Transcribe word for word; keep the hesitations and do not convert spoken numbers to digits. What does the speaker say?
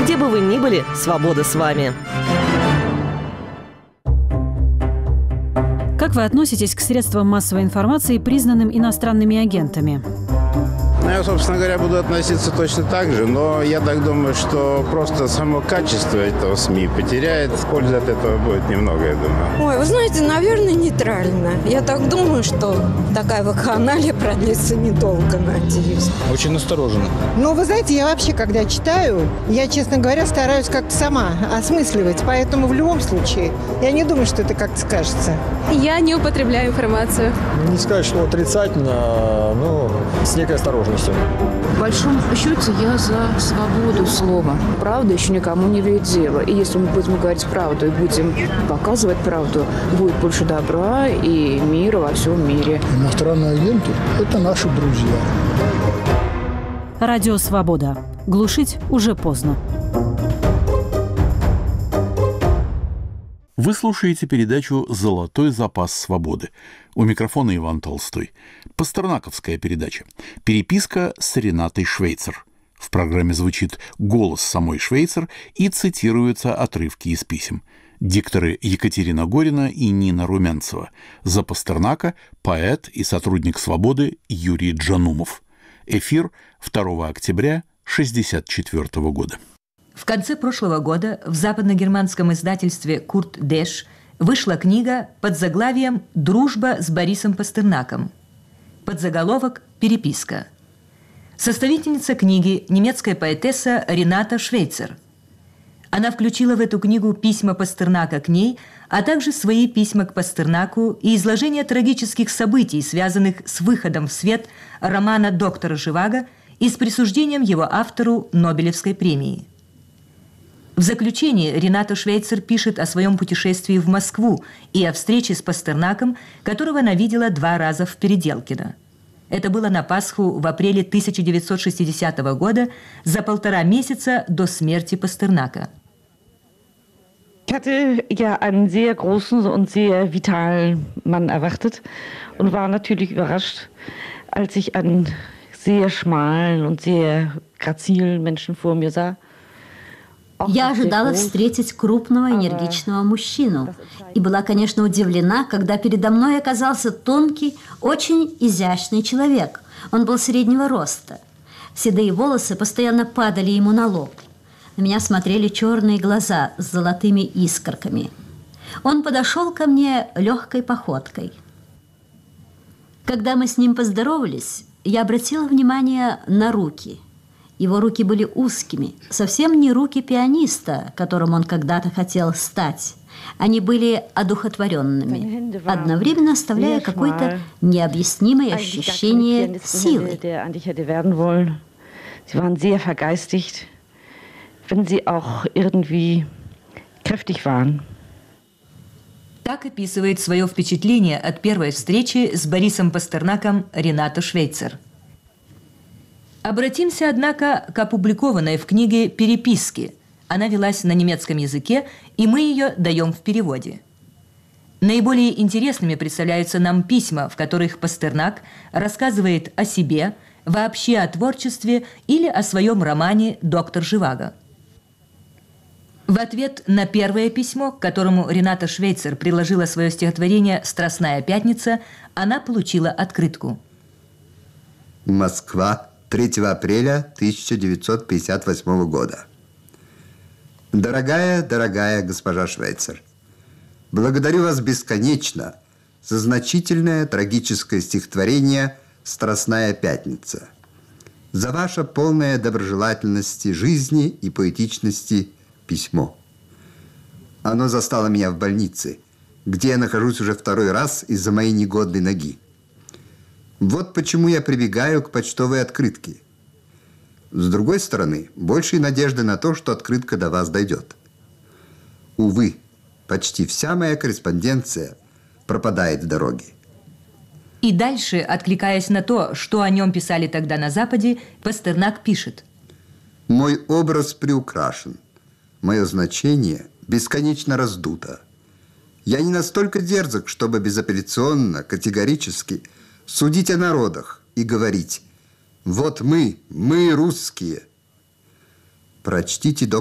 Где бы вы ни были, свобода с вами. Как вы относитесь к средствам массовой информации, признанным иностранными агентами? Ну, я, собственно говоря, буду относиться точно так же, но я так думаю, что просто само качество этого СМИ потеряет. Пользы от этого будет немного, я думаю. Ой, вы знаете, наверное, нейтрально. Я так думаю, что такая вакханалия продлится недолго, надеюсь. Очень настороженно. Ну, вы знаете, я вообще, когда читаю, я, честно говоря, стараюсь как-то сама осмысливать. Поэтому в любом случае, я не думаю, что это как-то скажется. Я не употребляю информацию. Не сказать, что отрицательно, но с некой осторожностью. В большом счете я за свободу слова. Правда еще никому не имеет дела. И если мы будем говорить правду и будем показывать правду, будет больше добра и мира во всем мире. Иностранные агенты – это наши друзья. Радио «Свобода». Глушить уже поздно. Вы слушаете передачу «Золотой запас свободы». У микрофона Иван Толстой. Пастернаковская передача. Переписка с Ренатой Швейцер. В программе звучит голос самой Швейцер и цитируются отрывки из писем. Дикторы Екатерина Горина и Нина Румянцева. За Пастернака поэт и сотрудник «Свободы» Юрий Джанумов. Эфир второго октября шестьдесят четвёртого года. В конце прошлого года в западногерманском издательстве «Курт Деш» вышла книга под заглавием «Дружба с Борисом Пастернаком». Подзаголовок «Переписка». Составительница книги – немецкая поэтесса Рената Швейцер. Она включила в эту книгу письма Пастернака к ней, а также свои письма к Пастернаку и изложение трагических событий, связанных с выходом в свет романа доктора Живаго и с присуждением его автору Нобелевской премии. В заключении Рената Швейцер пишет о своем путешествии в Москву и о встрече с Пастернаком, которого она видела два раза в Переделкино. Это было на Пасху в апреле тысяча девятьсот шестидесятого года, за полтора месяца до смерти Пастернака. Ich hatte ja einen sehr großen und sehr vitalen Mann erwartet und war natürlich überrascht, als ich einen sehr schmalen und sehr grazilen Menschen vor mir sah. Я ожидала встретить крупного, энергичного мужчину и была, конечно, удивлена, когда передо мной оказался тонкий, очень изящный человек. Он был среднего роста. Седые волосы постоянно падали ему на лоб. На меня смотрели черные глаза с золотыми искорками. Он подошел ко мне легкой походкой. Когда мы с ним поздоровались, я обратила внимание на руки. Его руки были узкими, совсем не руки пианиста, которым он когда-то хотел стать. Они были одухотворенными, одновременно оставляя какое-то необъяснимое ощущение силы. Sie waren sehr vergeistigt, wenn sie auch irgendwie kräftig waren. Так описывает свое впечатление от первой встречи с Борисом Пастернаком Рената Швейцер. Обратимся, однако, к опубликованной в книге «Переписке». Она велась на немецком языке, и мы ее даем в переводе. Наиболее интересными представляются нам письма, в которых Пастернак рассказывает о себе, вообще о творчестве или о своем романе «Доктор Живаго». В ответ на первое письмо, к которому Рената Швейцер приложила свое стихотворение «Страстная пятница», она получила открытку. Москва, третьего апреля тысяча девятьсот пятьдесят восьмого года. Дорогая, дорогая госпожа Швейцер, благодарю вас бесконечно за значительное трагическое стихотворение «Страстная пятница», за ваше полное доброжелательности жизни и поэтичности письмо. Оно застало меня в больнице, где я нахожусь уже второй раз из-за моей негодной ноги. Вот почему я прибегаю к почтовой открытке. С другой стороны, большей надежды на то, что открытка до вас дойдет. Увы, почти вся моя корреспонденция пропадает в дороге. И дальше, откликаясь на то, что о нем писали тогда на Западе, Пастернак пишет. Мой образ приукрашен. Мое значение бесконечно раздуто. Я не настолько дерзок, чтобы безапелляционно, категорически судить о народах и говорить: вот мы, мы русские. Прочтите доктора